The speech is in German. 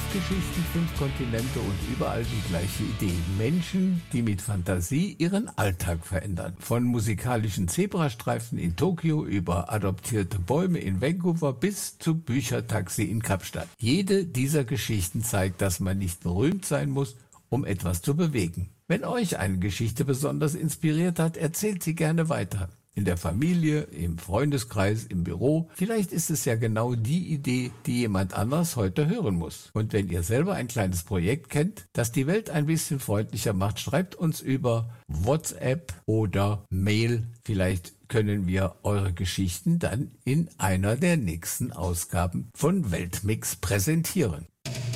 Geschichten, 5 Kontinente und überall die gleiche Idee. Menschen, die mit Fantasie ihren Alltag verändern. Von musikalischen Zebrastreifen in Tokio über adoptierte Bäume in Vancouver bis zu Büchertaxi in Kapstadt. Jede dieser Geschichten zeigt, dass man nicht berühmt sein muss, um etwas zu bewegen. Wenn euch eine Geschichte besonders inspiriert hat, erzählt sie gerne weiter. In der Familie, im Freundeskreis, im Büro. Vielleicht ist es ja genau die Idee, die jemand anders heute hören muss. Und wenn ihr selber ein kleines Projekt kennt, das die Welt ein bisschen freundlicher macht, schreibt uns über WhatsApp oder Mail. Vielleicht können wir eure Geschichten dann in einer der nächsten Ausgaben von Weltmix präsentieren.